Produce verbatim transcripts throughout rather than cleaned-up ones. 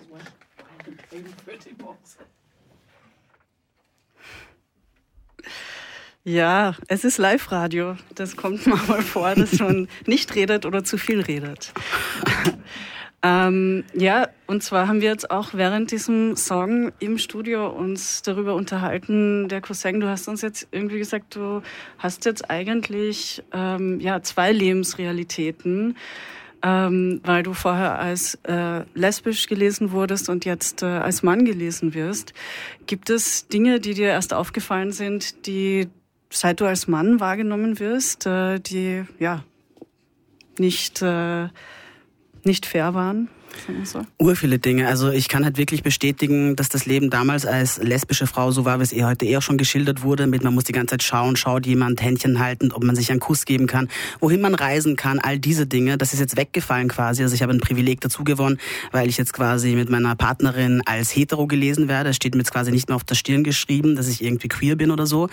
Ja, es ist Live-Radio. Das kommt manchmal vor, dass man nicht redet oder zu viel redet. ähm, ja, und zwar haben wir jetzt auch während diesem Song im Studio uns darüber unterhalten. Der Cousin, du hast uns jetzt irgendwie gesagt, du hast jetzt eigentlich ähm, ja zwei Lebensrealitäten, ähm, weil du vorher als äh, lesbisch gelesen wurdest und jetzt äh, als Mann gelesen wirst. Gibt es Dinge, die dir erst aufgefallen sind, die seit du als Mann wahrgenommen wirst, äh, die ja nicht, äh, nicht fair waren? So. Ur viele Dinge. Also ich kann halt wirklich bestätigen, dass das Leben damals als lesbische Frau so war, wie es eh heute eher schon geschildert wurde, mit man muss die ganze Zeit schauen, schaut jemand, Händchen halten, ob man sich einen Kuss geben kann, wohin man reisen kann, all diese Dinge, das ist jetzt weggefallen quasi. Also ich habe ein Privileg dazu gewonnen, weil ich jetzt quasi mit meiner Partnerin als hetero gelesen werde. Es steht mir jetzt quasi nicht mehr auf der Stirn geschrieben, dass ich irgendwie queer bin oder so.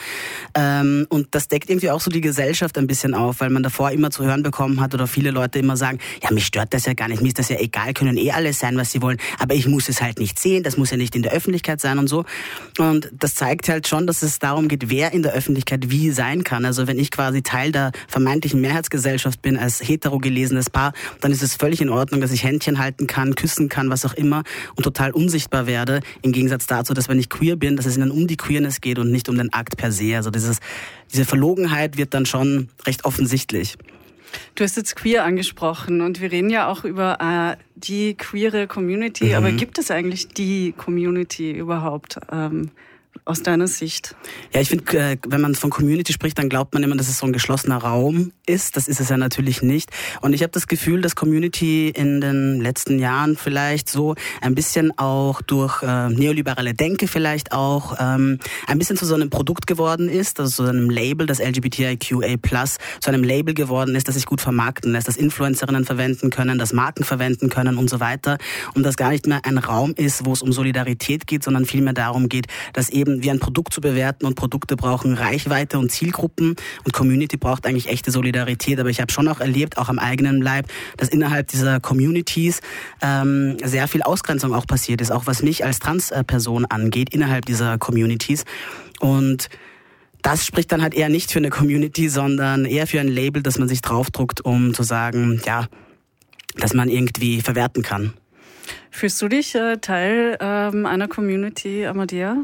Und das deckt irgendwie auch so die Gesellschaft ein bisschen auf, weil man davor immer zu hören bekommen hat oder viele Leute immer sagen, ja, mich stört das ja gar nicht, mir ist das ja egal, können eh alles sein, was sie wollen, aber ich muss es halt nicht sehen, das muss ja nicht in der Öffentlichkeit sein und so. Und das zeigt halt schon, dass es darum geht, wer in der Öffentlichkeit wie sein kann. Also wenn ich quasi Teil der vermeintlichen Mehrheitsgesellschaft bin, als hetero gelesenes Paar, dann ist es völlig in Ordnung, dass ich Händchen halten kann, küssen kann, was auch immer und total unsichtbar werde, im Gegensatz dazu, dass wenn ich queer bin, dass es ihnen um die Queerness geht und nicht um den Akt per se. Also dieses, diese Verlogenheit wird dann schon recht offensichtlich. Du hast jetzt queer angesprochen und wir reden ja auch über äh, die queere Community, mhm. aber gibt es eigentlich die Community überhaupt ähm, aus deiner Sicht? Ja, ich finde, äh, wenn man von Community spricht, dann glaubt man immer, dass es so ein geschlossener Raum ist. Das ist es ja natürlich nicht. Und ich habe das Gefühl, dass Community in den letzten Jahren vielleicht so ein bisschen auch durch äh, neoliberale Denke vielleicht auch ähm, ein bisschen zu so einem Produkt geworden ist, also zu einem Label, das L G B T I Q A plus, zu einem Label geworden ist, das sich gut vermarkten lässt, das Influencerinnen verwenden können, das Marken verwenden können und so weiter. Und das gar nicht mehr ein Raum ist, wo es um Solidarität geht, sondern vielmehr darum geht, dass eben wie ein Produkt zu bewerten und Produkte brauchen Reichweite und Zielgruppen und Community braucht eigentlich echte Solidarität. Aber ich habe schon auch erlebt, auch am eigenen Leib, dass innerhalb dieser Communities ähm, sehr viel Ausgrenzung auch passiert ist, auch was mich als Transperson angeht, innerhalb dieser Communities. Und das spricht dann halt eher nicht für eine Community, sondern eher für ein Label, das man sich draufdruckt, um zu sagen, ja, dass man irgendwie verwerten kann. Fühlst du dich äh, Teil ähm, einer Community, Amadea?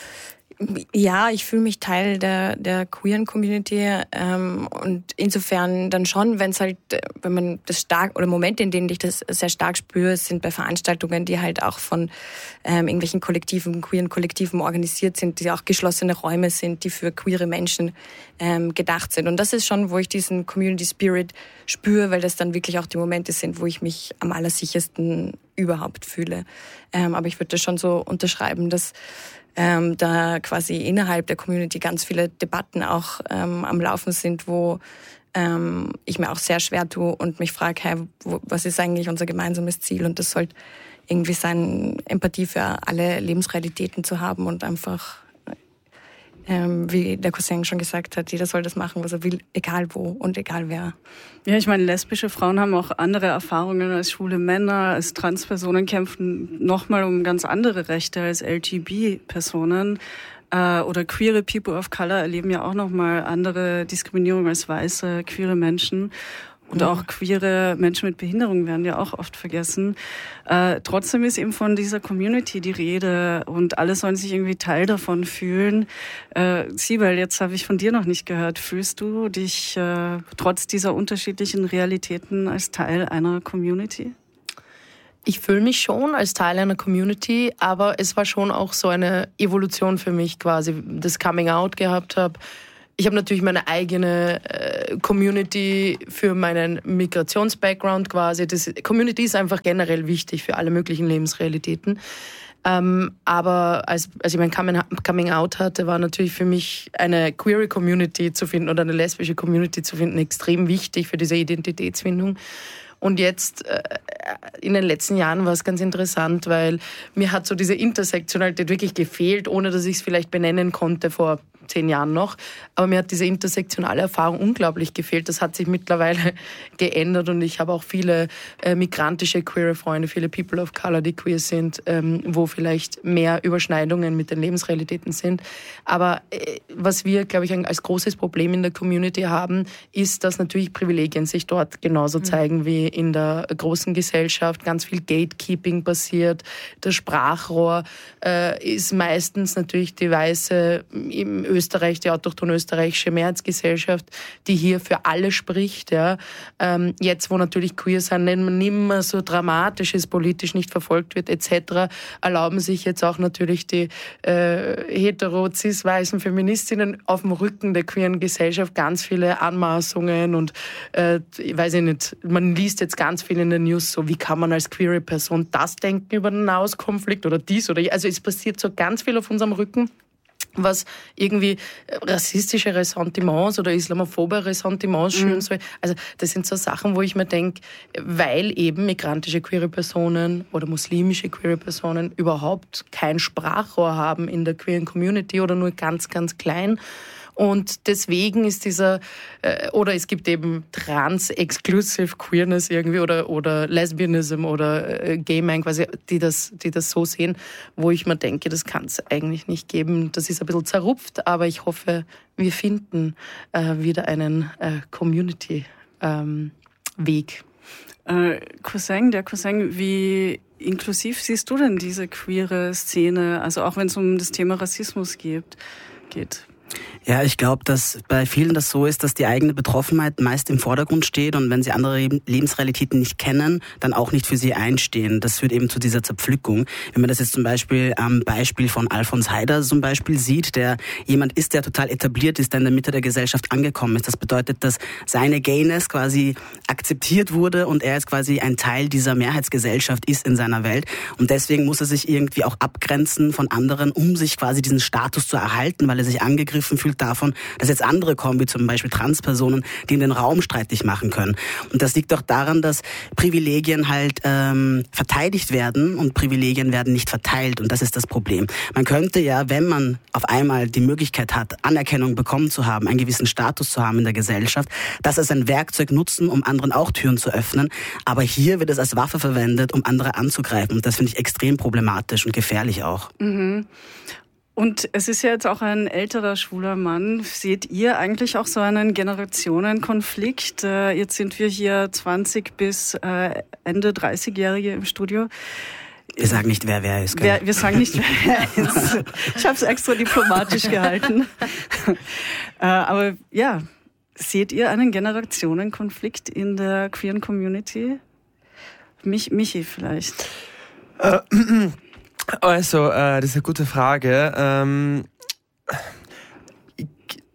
Ja, ich fühle mich Teil der der queeren Community ähm, und insofern dann schon, wenn es halt, wenn man das stark oder Momente, in denen ich das sehr stark spüre, sind bei Veranstaltungen, die halt auch von ähm, irgendwelchen Kollektiven, queeren Kollektiven organisiert sind, die auch geschlossene Räume sind, die für queere Menschen ähm, gedacht sind. Und das ist schon, wo ich diesen Community Spirit spüre, weil das dann wirklich auch die Momente sind, wo ich mich am allersichersten überhaupt fühle. Ähm, aber ich würde das schon so unterschreiben, dass Ähm, da quasi innerhalb der Community ganz viele Debatten auch ähm, am Laufen sind, wo ähm, ich mir auch sehr schwer tue und mich frage, hey, wo, was ist eigentlich unser gemeinsames Ziel? Und das sollte irgendwie sein, Empathie für alle Lebensrealitäten zu haben und einfach, ähm, wie der Cousin schon gesagt hat, jeder soll das machen, was er will, egal wo und egal wer. Ja, ich meine, lesbische Frauen haben auch andere Erfahrungen als schwule Männer, als Transpersonen kämpfen nochmal um ganz andere Rechte als L G B T-Personen. Äh, oder queere People of Color erleben ja auch nochmal andere Diskriminierung als weiße, queere Menschen. Und auch queere Menschen mit Behinderung werden ja auch oft vergessen. Äh, trotzdem ist eben von dieser Community die Rede und alle sollen sich irgendwie Teil davon fühlen. Äh, Sibel, jetzt habe ich von dir noch nicht gehört. Fühlst du dich äh, trotz dieser unterschiedlichen Realitäten als Teil einer Community? Ich fühle mich schon als Teil einer Community, aber es war schon auch so eine Evolution für mich quasi, das Coming Out gehabt habe. Ich habe natürlich meine eigene äh, Community für meinen Migrations-Background quasi. Das Community ist einfach generell wichtig für alle möglichen Lebensrealitäten. Ähm, aber als, als ich mein Coming Out hatte, war natürlich für mich eine queere Community zu finden oder eine lesbische Community zu finden extrem wichtig für diese Identitätsfindung. Und jetzt äh, in den letzten Jahren war es ganz interessant, weil mir hat so diese Intersektionalität wirklich gefehlt, ohne dass ich es vielleicht benennen konnte vor zehn Jahren noch. Aber mir hat diese intersektionale Erfahrung unglaublich gefehlt. Das hat sich mittlerweile geändert und ich habe auch viele äh, migrantische queere Freunde, viele People of Color, die queer sind, ähm, wo vielleicht mehr Überschneidungen mit den Lebensrealitäten sind. Aber äh, was wir, glaube ich, als großes Problem in der Community haben, ist, dass natürlich Privilegien sich dort genauso mhm. zeigen wie in der großen Gesellschaft. Ganz viel Gatekeeping passiert. Das Sprachrohr äh, ist meistens natürlich die weiße, im Österreich, die autochtone österreichische Mehrheitsgesellschaft, die hier für alle spricht. Ja. Ähm, jetzt, wo natürlich queer sein nicht mehr so dramatisch ist, politisch nicht verfolgt wird et cetera, erlauben sich jetzt auch natürlich die äh, hetero, cis, weißen Feministinnen auf dem Rücken der queeren Gesellschaft ganz viele Anmaßungen und äh, ich weiß nicht, man liest jetzt ganz viel in den News, so wie kann man als queere Person das denken über den Nahostkonflikt oder dies oder also es passiert so ganz viel auf unserem Rücken, was irgendwie rassistische Ressentiments oder islamophobe Ressentiments schüren mhm. soll. Also das sind so Sachen, wo ich mir denke, weil eben migrantische queere Personen oder muslimische queere Personen überhaupt kein Sprachrohr haben in der queeren Community oder nur ganz, ganz klein. Und deswegen ist dieser, äh, oder es gibt eben Trans-Exclusive Queerness irgendwie oder, oder Lesbianism oder äh, Gay Man quasi, die das, die das so sehen, wo ich mir denke, das kann es eigentlich nicht geben. Das ist ein bisschen zerrupft, aber ich hoffe, wir finden äh, wieder einen äh, Community-Weg. Ähm, äh, Cousin, der Cousin, wie inklusiv siehst du denn diese queere Szene, also auch wenn es um das Thema Rassismus geht? geht? Ja, ich glaube, dass bei vielen das so ist, dass die eigene Betroffenheit meist im Vordergrund steht und wenn sie andere Lebensrealitäten nicht kennen, dann auch nicht für sie einstehen. Das führt eben zu dieser Zerpflückung. Wenn man das jetzt zum Beispiel am Beispiel von Alfons Haider zum Beispiel sieht, der jemand ist, der total etabliert ist, der in der Mitte der Gesellschaft angekommen ist. Das bedeutet, dass seine Gayness quasi akzeptiert wurde und er jetzt quasi ein Teil dieser Mehrheitsgesellschaft ist in seiner Welt. Und deswegen muss er sich irgendwie auch abgrenzen von anderen, um sich quasi diesen Status zu erhalten, weil er sich angegriffen fühlt davon, dass jetzt andere kommen, wie zum Beispiel Transpersonen, die ihm den Raum streitig machen können. Und das liegt doch daran, dass Privilegien halt ähm, verteidigt werden und Privilegien werden nicht verteilt. Und das ist das Problem. Man könnte ja, wenn man auf einmal die Möglichkeit hat, Anerkennung bekommen zu haben, einen gewissen Status zu haben in der Gesellschaft, das als ein Werkzeug nutzen, um anderen auch Türen zu öffnen. Aber hier wird es als Waffe verwendet, um andere anzugreifen. Und das finde ich extrem problematisch und gefährlich auch. Mhm. Und es ist ja jetzt auch ein älterer schwuler Mann. Seht ihr eigentlich auch so einen Generationenkonflikt? Jetzt sind wir hier zwanzig bis Ende dreißigjährige im Studio. Wir sagen nicht, wer wer ist. Gell? Wir, wir sagen nicht, wer wer ist. Ich habe es extra diplomatisch gehalten. Aber ja, seht ihr einen Generationenkonflikt in der queeren Community? Mich, Michi vielleicht. Äh, Also, äh, das ist eine gute Frage. Ähm, ich,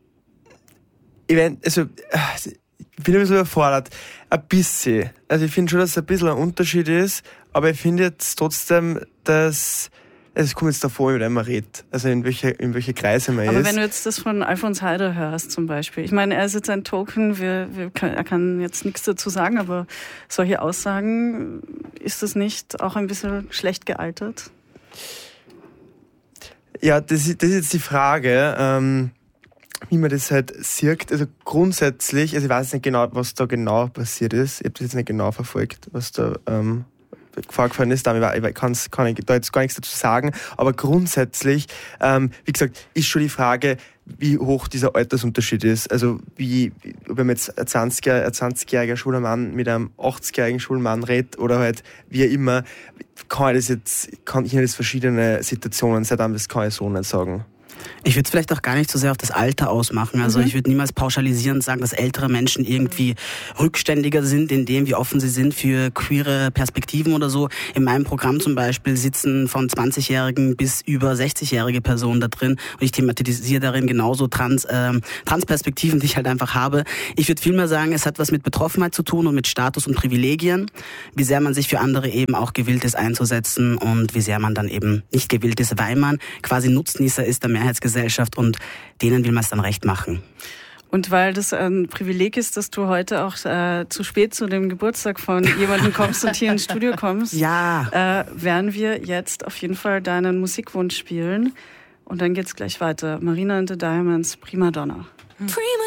ich, mein, also, ich bin ein bisschen überfordert. Ein bisschen. Also ich finde schon, dass es ein bisschen ein Unterschied ist, aber ich finde jetzt trotzdem, dass also es kommt jetzt davor, wie man redet, also in welche, in welche Kreise man aber ist. Aber wenn du jetzt das von Alfons Haider hörst zum Beispiel, ich meine, er ist jetzt ein Token, wir, wir können, er kann jetzt nichts dazu sagen, aber solche Aussagen, ist das nicht auch ein bisschen schlecht gealtert? Ja, das ist, das ist jetzt die Frage, ähm, wie man das halt sieht. Also grundsätzlich, also ich weiß nicht genau, was da genau passiert ist. Ich habe das jetzt nicht genau verfolgt, was da ähm, vorgefallen ist. Ich kann, kann ich da jetzt gar nichts dazu sagen. Aber grundsätzlich, ähm, wie gesagt, ist schon die Frage, wie hoch dieser Altersunterschied ist. Also wie, wenn man jetzt ein zwanzigjähriger, ein zwanzigjähriger schwuler Mann mit einem achtzigjährigen schwulen Mann redet oder halt wie immer, kann ich das jetzt, kann ich das verschiedene Situationen sein, das kann ich so nicht sagen. Ich würde es vielleicht auch gar nicht so sehr auf das Alter ausmachen. Also mhm. ich würde niemals pauschalisierend sagen, dass ältere Menschen irgendwie rückständiger sind in dem, wie offen sie sind für queere Perspektiven oder so. In meinem Programm zum Beispiel sitzen von zwanzigjährigen bis über sechzigjährige Personen da drin und ich thematisiere darin genauso Trans, äh, Transperspektiven, die ich halt einfach habe. Ich würde vielmehr sagen, es hat was mit Betroffenheit zu tun und mit Status und Privilegien, wie sehr man sich für andere eben auch gewillt ist einzusetzen und wie sehr man dann eben nicht gewillt ist, weil man quasi Nutznießer ist der Mehrheitsgesellschaft und denen will man es dann recht machen. Und weil das ein Privileg ist, dass du heute auch äh, zu spät zu dem Geburtstag von jemandem kommst und hier ins Studio kommst, ja. äh, werden wir jetzt auf jeden Fall deinen Musikwunsch spielen. Und dann geht's gleich weiter. Marina and the Diamonds, Prima Donna. Prima